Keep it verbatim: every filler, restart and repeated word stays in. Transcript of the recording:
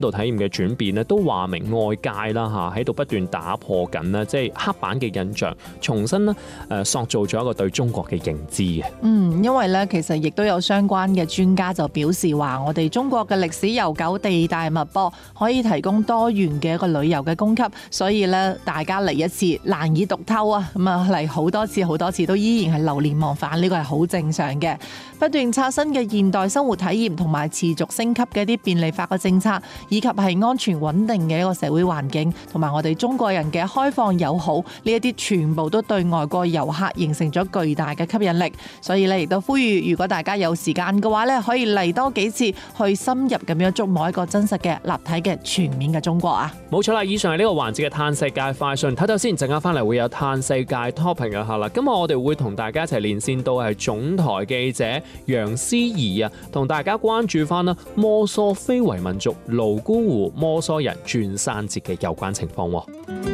度體驗嘅轉變咧，都話明外界啦嚇喺度不斷打破緊啦，即係刻板嘅印象，重新咧誒塑造咗一個對中國嘅認知嘅。 嗯，因為咧其實亦都有相關嘅專家就表示話，我哋中國嘅歷史悠久、地大物博，可以提供多元嘅一個旅遊嘅供給，所以咧大家嚟一次難以讀透啊！咁啊嚟好多次好多次都依然係流連忘返，呢個係好正常嘅。不斷刷新嘅現代生活體驗同埋持續升級嘅一啲便利化嘅政策，以及係安全穩定嘅一個社會環境，同埋我哋中國人嘅開放友好，呢一啲全部都對外國遊客形成咗巨大嘅吸引力。所以咧亦都呼籲，如果大家有時間嘅話咧，可以嚟多幾次，去深入咁樣觸摸一個真實嘅立體嘅全面嘅中國啊！ 冇錯啦，以上係呢個環節嘅嘆世界快訊，睇睇先，陣間翻嚟會有嘆世界 topic 嘅嚇啦。今日我哋會同大家一齊連線到係總台記者楊思怡啊，同大家關注翻啦摩梭非遺民族瀘沽湖摩梭人轉山節嘅有關情況。